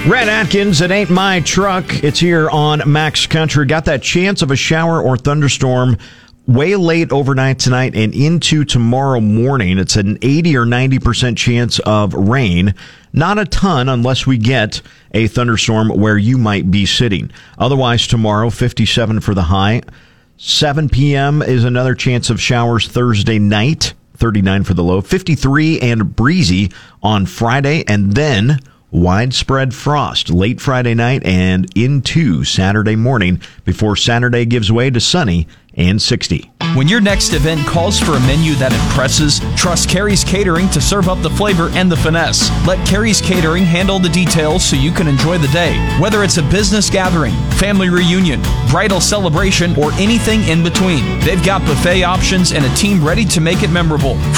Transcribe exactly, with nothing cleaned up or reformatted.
Red Atkins, It Ain't My Truck. It's here on Max Country. Got that chance of a shower or thunderstorm way late overnight tonight and into tomorrow morning. It's an eighty or ninety percent chance of rain. Not a ton unless we get a thunderstorm where you might be sitting. Otherwise, tomorrow, fifty-seven for the high. seven p.m. is another chance of showers Thursday night. thirty-nine for the low. fifty-three and breezy on Friday. And then widespread frost late Friday night and into Saturday morning before Saturday gives way to sunny and sixty. When your next event calls for a menu that impresses, trust Carrie's Catering to serve up the flavor and the finesse. Let Carrie's Catering handle the details so you can enjoy the day. Whether it's a business gathering, family reunion, bridal celebration, or anything in between, they've got buffet options and a team ready to make it memorable.